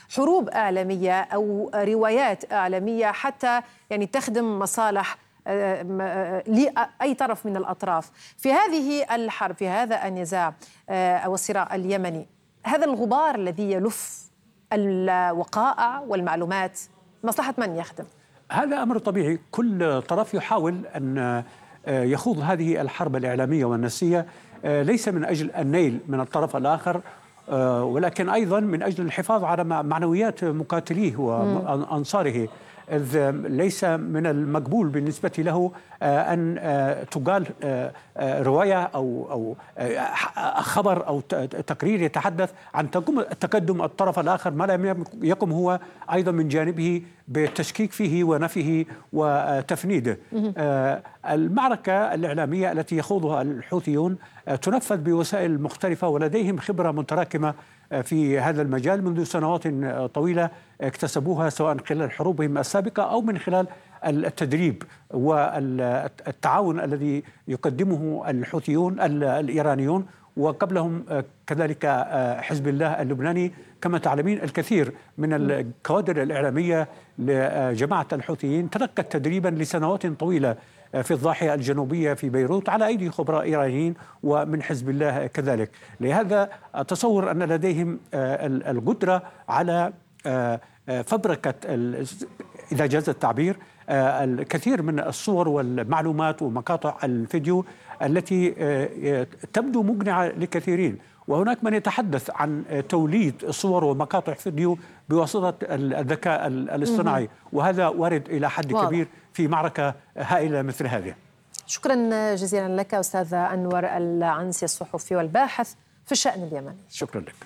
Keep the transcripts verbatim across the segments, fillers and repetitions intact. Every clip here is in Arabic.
حروب إعلامية أو روايات إعلامية حتى يعني تخدم مصالح لأي طرف من الأطراف في هذه الحرب، في هذا النزاع أو الصراع اليمني. هذا الغبار الذي يلف الوقائع والمعلومات مصلحة من يخدم؟ هذا أمر طبيعي، كل طرف يحاول أن يخوض هذه الحرب الإعلامية والنفسية ليس من أجل النيل من الطرف الآخر، ولكن أيضا من أجل الحفاظ على معنويات مقاتليه وأنصاره، إذ ليس من المقبول بالنسبة له أن تقال رواية أو أو خبر أو تقرير يتحدث عن تقدم الطرف الآخر ما لم يقم هو أيضا من جانبه بالتشكيك فيه ونفيه وتفنيده. المعركة الإعلامية التي يخوضها الحوثيون تنفذ بوسائل مختلفة، ولديهم خبرة متراكمة في هذا المجال منذ سنوات طويلة اكتسبوها سواء خلال حروبهم السابقة أو من خلال التدريب والتعاون الذي يقدمه الحوثيون الإيرانيون، وقبلهم كذلك حزب الله اللبناني. كما تعلمين الكثير من الكوادر الإعلامية لجماعة الحوثيين تلقت تدريبا لسنوات طويلة في الضاحية الجنوبية في بيروت على أيدي خبراء إيرانيين ومن حزب الله كذلك. لهذا أتصور أن لديهم القدرة على فبركة إذا جاز التعبير الكثير من الصور والمعلومات ومقاطع الفيديو التي تبدو مقنعة لكثيرين، وهناك من يتحدث عن توليد صور ومقاطع فيديو بواسطة الذكاء الاصطناعي، وهذا وارد إلى حد واضح كبير في معركة هائلة مثل هذه. شكرا جزيلا لك أستاذ أنور العنسي الصحفي والباحث في الشأن اليمني. شكرا لك.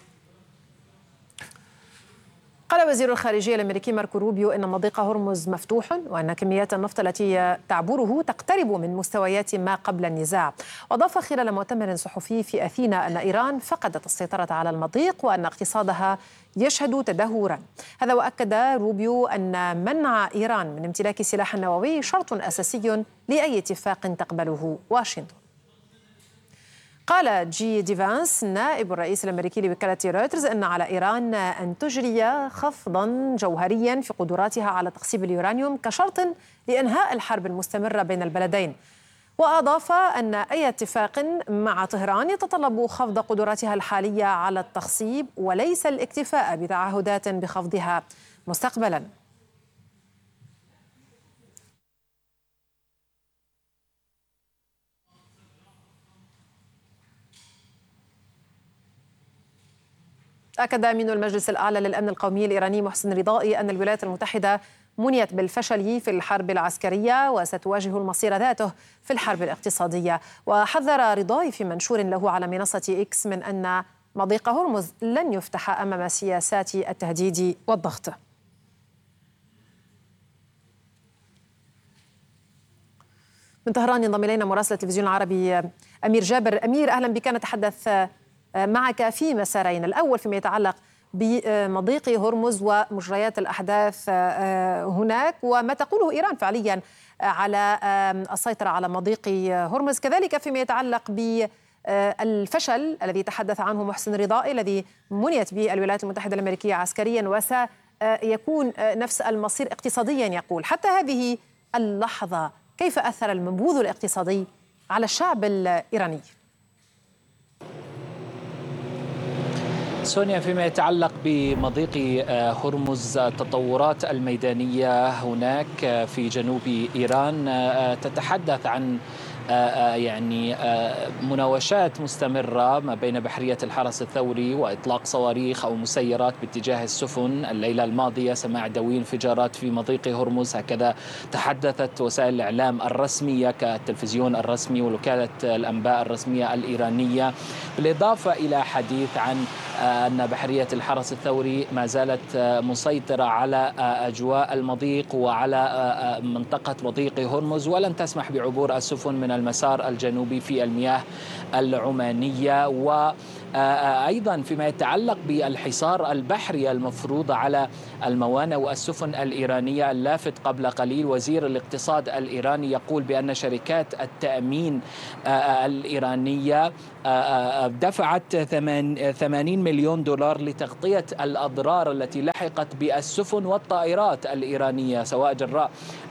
قال وزير الخارجية الأمريكي ماركو روبيو إن مضيق هرمز مفتوح وأن كميات النفط التي تعبره تقترب من مستويات ما قبل النزاع. وأضاف خلال مؤتمر صحفي في أثينا أن إيران فقدت السيطرة على المضيق وأن اقتصادها يشهد تدهورا. هذا وأكد روبيو أن منع إيران من امتلاك سلاح نووي شرط أساسي لأي اتفاق تقبله واشنطن. قال جي دي فانس نائب الرئيس الأمريكي لوكالة رويترز أن على إيران أن تجري خفضا جوهريا في قدراتها على تخصيب اليورانيوم كشرط لإنهاء الحرب المستمرة بين البلدين. وأضاف أن أي اتفاق مع طهران يتطلب خفض قدراتها الحالية على التخصيب وليس الاكتفاء بتعهدات بخفضها مستقبلا. أكد أمين المجلس الأعلى للأمن القومي الإيراني محسن رضائي أن الولايات المتحدة منيت بالفشل في الحرب العسكرية وستواجه المصير ذاته في الحرب الاقتصادية. وحذر رضائي في منشور له على منصة إكس من أن مضيق هرمز لن يفتح أمام سياسات التهديد والضغط. من طهران ينضم إلينا مراسل التلفزيون العربي أمير جابر. أمير، أهلا بك. نتحدث معك في مسارين، الأول فيما يتعلق بمضيق هرمز ومجريات الأحداث هناك وما تقوله إيران فعليا على السيطرة على مضيق هرمز، كذلك فيما يتعلق بالفشل الذي تحدث عنه محسن رضائي الذي منيت به الولايات المتحدة الأمريكية عسكريا وسيكون نفس المصير اقتصاديا يقول. حتى هذه اللحظة كيف أثر المنبوذ الاقتصادي على الشعب الإيراني؟ سونيا، فيما يتعلق بمضيق هرمز التطورات الميدانية هناك في جنوب إيران تتحدث عن يعني مناوشات مستمرة ما بين بحرية الحرس الثوري وإطلاق صواريخ أو مسيرات باتجاه السفن. الليلة الماضية سماع دوي انفجارات في مضيق هرمز، هكذا تحدثت وسائل الإعلام الرسمية كالتلفزيون الرسمي ووكالة الأنباء الرسمية الإيرانية، بالإضافة إلى حديث عن أن بحرية الحرس الثوري ما زالت مسيطرة على أجواء المضيق وعلى منطقة مضيق هرمز ولن تسمح بعبور السفن من المسار الجنوبي في المياه العمانية. و أيضا فيما يتعلق بالحصار البحري المفروض على الموانئ والسفن الإيرانية، اللافت قبل قليل وزير الاقتصاد الإيراني يقول بأن شركات التأمين الإيرانية دفعت ثمانين مليون دولار لتغطية الأضرار التي لحقت بالسفن والطائرات الإيرانية، سواء جراء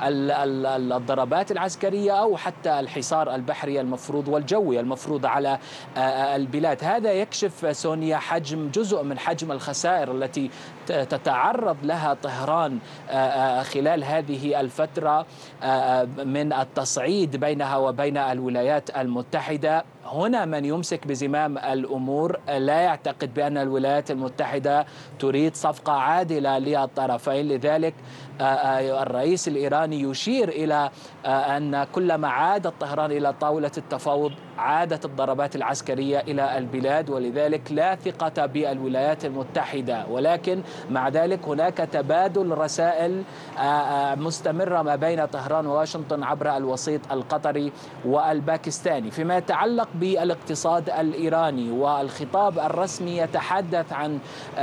الضربات العسكرية أو حتى الحصار البحري المفروض والجوي المفروض على البلاد. هذا يكشف سونيا حجم جزء من حجم الخسائر التي تتعرض لها طهران خلال هذه الفترة من التصعيد بينها وبين الولايات المتحدة. هنا من يمسك بزمام الأمور لا يعتقد بأن الولايات المتحدة تريد صفقة عادلة للطرفين، لذلك الرئيس الإيراني يشير إلى أن كلما عادت طهران إلى طاولة التفاوض عادت الضربات العسكرية إلى البلاد، ولذلك لا ثقة بالولايات المتحدة. ولكن مع ذلك هناك تبادل رسائل مستمرة ما بين طهران وواشنطن عبر الوسيط القطري والباكستاني. فيما يتعلق بالاقتصاد الإيراني والخطاب الرسمي يتحدث عن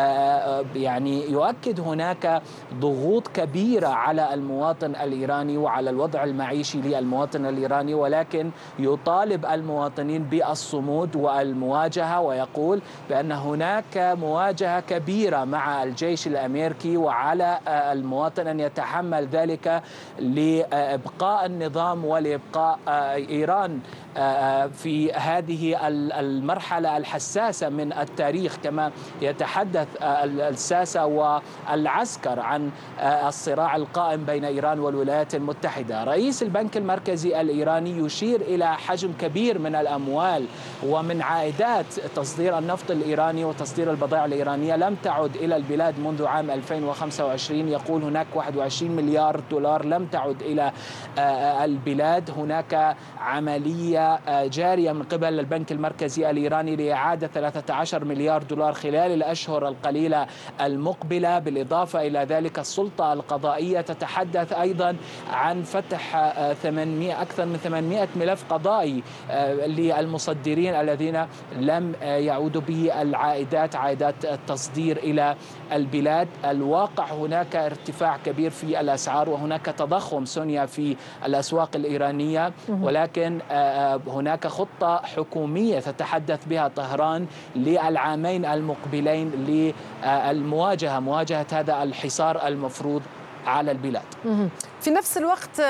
يعني يؤكد هناك ضغوط كبيرة على المواطن الإيراني وعلى الوضع المعيشي للمواطن الإيراني، ولكن يطالب المواطنين بالصمود والمواجهة، ويقول بأن هناك مواجهة كبيرة مع الجيش الأمريكي وعلى المواطن أن يتحمل ذلك لإبقاء النظام ولإبقاء إيران في هذه المرحلة الحساسة من التاريخ، كما يتحدث الساسة والعسكر عن الصراع القائم بين إيران والولايات المتحدة. رئيس البنك المركزي الإيراني يشير إلى حجم كبير من الأموال ومن عائدات تصدير النفط الإيراني وتصدير البضائع الإيرانية لم تعد إلى البلاد منذ عام ألفين وخمسة وعشرين. يقول هناك واحد وعشرين مليار دولار لم تعد إلى البلاد. هناك عملية جارية من قبل البنك المركزي الإيراني لإعادة ثلاثة عشر مليار دولار خلال الأشهر القليلة المقبلة. بالإضافة إلى ذلك السلطة القضائية تتحدث أيضا عن فتح ثمانمائة أكثر من ثمانمائة ملف قضائي للمصدرين الذين لم يعودوا به العائدات عائدات التصدير إلى البلاد. الواقع هناك ارتفاع كبير في الأسعار وهناك تضخم سونيا في الأسواق الإيرانية، ولكن هناك خطة حكومية تتحدث بها طهران للعامين المقبلين للمواجهة مواجهة هذا الحصار المفروض على البلاد. في نفس الوقت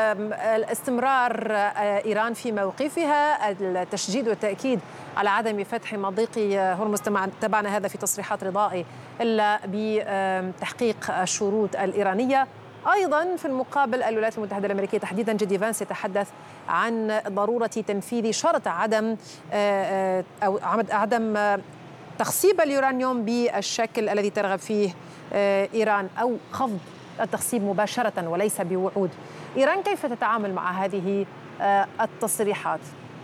استمرار إيران في موقفها، التشديد والتأكيد على عدم فتح مضيق هرمز، تابعنا هذا في تصريحات رضائي، إلا بتحقيق الشروط الإيرانية. أيضا في المقابل الولايات المتحدة الأمريكية تحديدا جدي فانس يتحدث عن ضرورة تنفيذ شرط عدم أو عدم تخصيب اليورانيوم بالشكل الذي ترغب فيه إيران، أو خفض التخصيب مباشرة وليس بوعود. إيران كيف تتعامل مع هذه التصريحات؟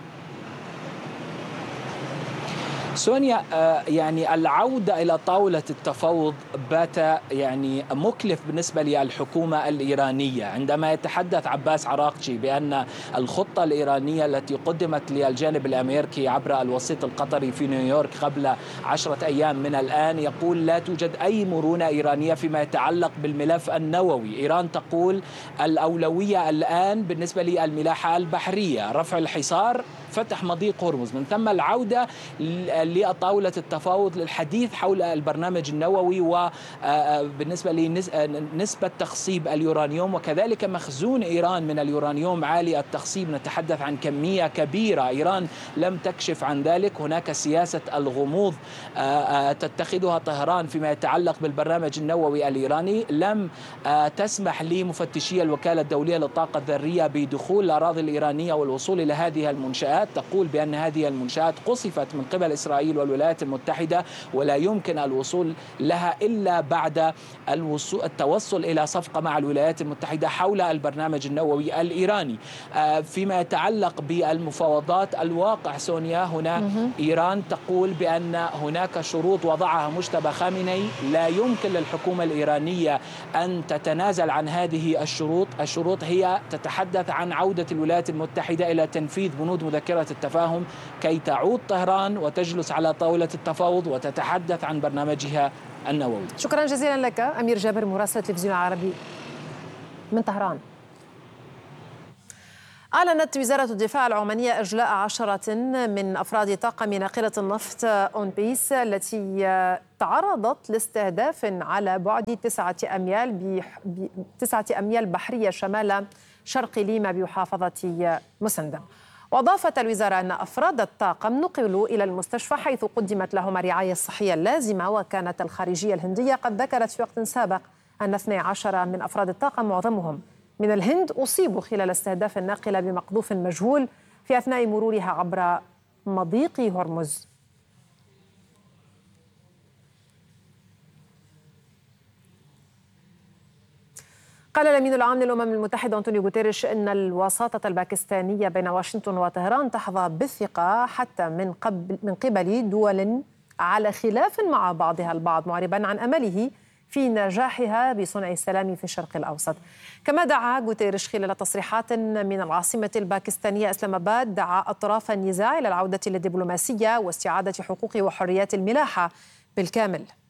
سونيا، يعني العودة إلى طاولة التفاوض بات يعني مكلف بالنسبة للحكومة الإيرانية. عندما يتحدث عباس عراقجي بأن الخطة الإيرانية التي قدمت للجانب الأمريكي عبر الوسيط القطري في نيويورك قبل عشرة أيام من الآن، يقول لا توجد أي مرونة إيرانية فيما يتعلق بالملف النووي. إيران تقول الأولوية الآن بالنسبة للملاحة البحرية، رفع الحصار، فتح مضيق هرمز، من ثم العودة لطاولة التفاوض للحديث حول البرنامج النووي وبالنسبة لنسبة تخصيب اليورانيوم، وكذلك مخزون إيران من اليورانيوم عالي التخصيب. نتحدث عن كمية كبيرة، إيران لم تكشف عن ذلك. هناك سياسة الغموض تتخذها طهران فيما يتعلق بالبرنامج النووي الإيراني. لم تسمح لمفتشي الوكالة الدولية للطاقة الذرية بدخول الأراضي الإيرانية والوصول إلى هذه المنشآت. تقول بأن هذه المنشآت قصفت من قبل إسرائيل والولايات المتحدة ولا يمكن الوصول لها إلا بعد التوصل إلى صفقة مع الولايات المتحدة حول البرنامج النووي الإيراني. فيما يتعلق بالمفاوضات، الواقع سونيا هنا إيران تقول بأن هناك شروط وضعها مجتبى خامنئي، لا يمكن للحكومة الإيرانية أن تتنازل عن هذه الشروط. الشروط هي تتحدث عن عودة الولايات المتحدة إلى تنفيذ بنود مذكرة التفاهم كي تعود طهران وتجلس تجلس على طاولة التفاوض وتتحدث عن برنامجها النووي. شكرا جزيلا لك أمير جابر مراسل التلفزيون العربي من طهران. أعلنت وزارة الدفاع العمانية إجلاء عشرة من أفراد طاقم ناقلة النفط أون بيس التي تعرضت لاستهداف على بعد تسعة أميال تسعة أميال بحرية شمال شرق ليما بمحافظة مسندم. وأضافت الوزارة أن أفراد الطاقم نقلوا إلى المستشفى حيث قدمت لهم الرعاية الصحية اللازمة. وكانت الخارجية الهندية قد ذكرت في وقت سابق أن اثني عشر من أفراد الطاقم معظمهم من الهند أصيبوا خلال استهداف الناقلة بمقذوف مجهول في أثناء مرورها عبر مضيق هرمز. قال الأمين العام للأمم المتحدة أنطونيو غوتيريش أن الوساطة الباكستانية بين واشنطن وطهران تحظى بالثقة حتى من قبل من قبل دول على خلاف مع بعضها البعض، معربا عن أمله في نجاحها بصنع السلام في الشرق الأوسط. كما دعا غوتيريش خلال تصريحات من العاصمة الباكستانية إسلام آباد دعا أطراف النزاع إلى العودة للدبلوماسية واستعادة حقوق وحريات الملاحة بالكامل.